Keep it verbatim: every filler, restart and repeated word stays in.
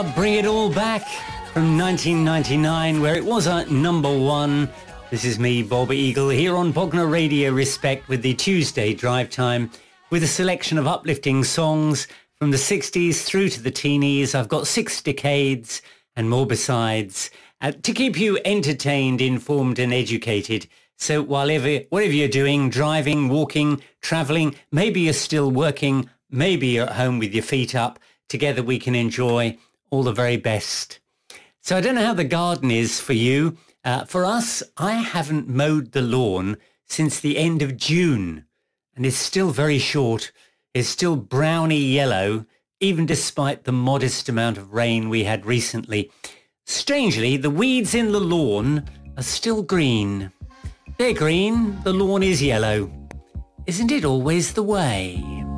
Bring It All Back from nineteen ninety-nine, where it was at number one. This is me, Bob Eagle, here on Bognor Radio Respect with the Tuesday Drive Time, with a selection of uplifting songs from the sixties through to the teenies. I've got six decades and more besides uh, to keep you entertained, informed and educated. So whatever, whatever you're doing, driving, walking, travelling, maybe you're still working, maybe you're at home with your feet up, together we can enjoy all the very best. So I don't know how the garden is for you. Uh, for us, I haven't mowed the lawn since the end of June, and it's still very short. It's still browny yellow, even despite the modest amount of rain we had recently. Strangely, the weeds in the lawn are still green. They're green, the lawn is yellow. Isn't it always the way?